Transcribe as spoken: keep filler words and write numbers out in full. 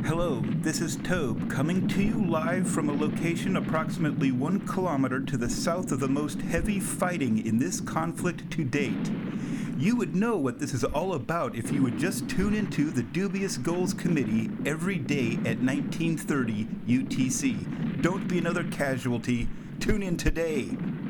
Hello, this is Tobe coming to you live from a location approximately one kilometer to the south of the most heavy fighting in this conflict to date. You would know what this is all about if you would just tune into the Dubious Goals Committee every day at nineteen thirty U T C. Don't be another casualty. Tune in today.